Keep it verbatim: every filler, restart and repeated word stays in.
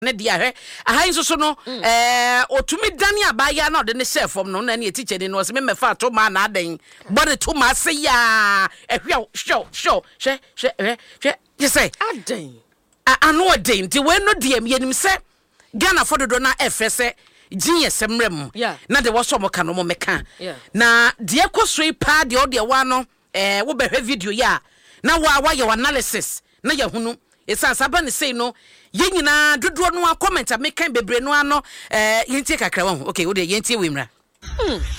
ne dia hwe ahan so so no eh otumi dane abaya na ode ne chef from no na ne teacher ni no se me mefa to ma na adan body to ma se ya ehwe show show hwe hwe hwe you say adan ano adan ti we no dia me nim se Ghana for do na efese gin semrem na de wo so mo ka no mo meka na de ekosoi pa de ode wa no eh wo behwe video ya na wa wa your analysis na ya hunu esa saba ne sei no ye nyina dodo no a comment a meka bebre no ano eh yentie kakra wa okay wo de yentie we mra